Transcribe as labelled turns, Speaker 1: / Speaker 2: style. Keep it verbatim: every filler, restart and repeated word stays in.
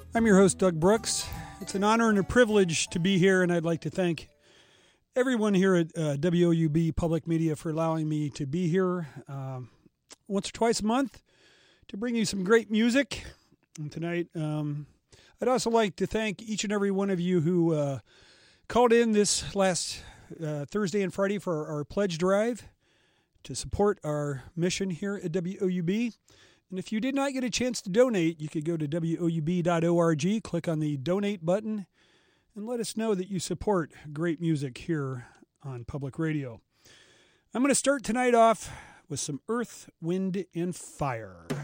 Speaker 1: I'm your host, Doug Brooks. It's an honor and a privilege to be here, and I'd like to thank everyone here at uh, W O U B Public Media for allowing me to be here um, once or twice a month to bring you some great music. And tonight, um, I'd also like to thank each and every one of you who uh, called in this last uh, Thursday and Friday for our, our pledge drive to support our mission here at W O U B. And if you did not get a chance to donate, you could go to W O U B dot org, click on the donate button, and let us know that you support great music here on public radio. I'm going to start tonight off with some Earth, Wind, and Fire.